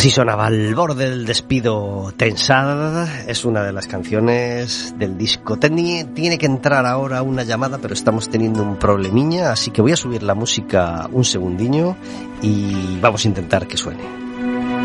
Así sonaba Al borde del despido Tensad. Es una de las canciones del disco. Tiene que entrar ahora una llamada, pero estamos teniendo un problemiña, así que voy a subir la música un segundiño y vamos a intentar que suene.